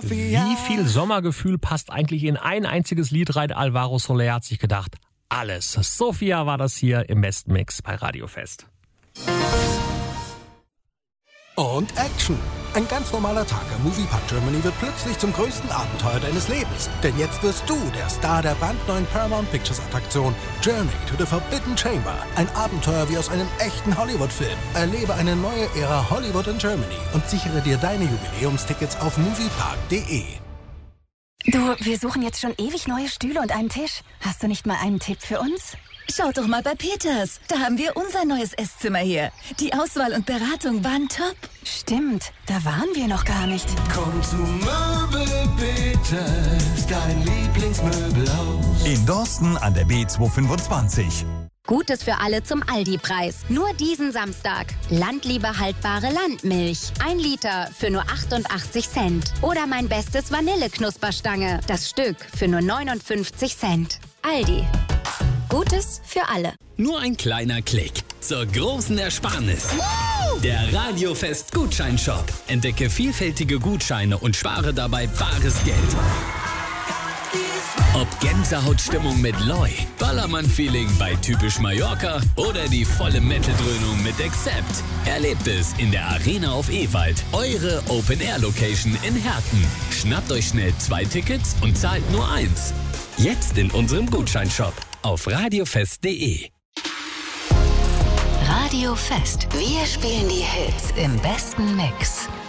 Wie viel Sommergefühl passt eigentlich in ein einziges Lied rein? Alvaro Soler hat sich gedacht, alles. Sophia war das hier im besten Mix bei Radio Fest. Und Action! Ein ganz normaler Tag im Moviepark Germany wird plötzlich zum größten Abenteuer deines Lebens. Denn jetzt wirst du der Star der brandneuen Paramount Pictures Attraktion Journey to the Forbidden Chamber. Ein Abenteuer wie aus einem echten Hollywood-Film. Erlebe eine neue Ära Hollywood in Germany und sichere dir deine Jubiläumstickets auf moviepark.de. Du, wir suchen jetzt schon ewig neue Stühle und einen Tisch. Hast du nicht mal einen Tipp für uns? Schaut doch mal bei Peters. Da haben wir unser neues Esszimmer her. Die Auswahl und Beratung waren top. Stimmt, da waren wir noch gar nicht. Komm zu Möbel Peters, dein Lieblingsmöbelhaus. In Dorsten an der B225. Gutes für alle zum Aldi-Preis. Nur diesen Samstag. Landliebe haltbare Landmilch. 1 Liter für nur 88 Cent. Oder mein bestes Vanilleknusperstange. Das Stück für nur 59 Cent. Aldi. Gutes für alle. Nur ein kleiner Klick zur großen Ersparnis. Der Radio Fest Gutscheinshop. Entdecke vielfältige Gutscheine und spare dabei bares Geld. Ob Gänsehautstimmung mit Loi, Ballermann-Feeling bei Typisch Mallorca oder die volle Metal-Dröhnung mit Accept. Erlebt es in der Arena auf Ewald, eure Open-Air-Location in Herten. Schnappt euch schnell 2 Tickets und zahlt nur 1. Jetzt in unserem Gutscheinshop auf radiofest.de. Radio Fest. Wir spielen die Hits im besten Mix.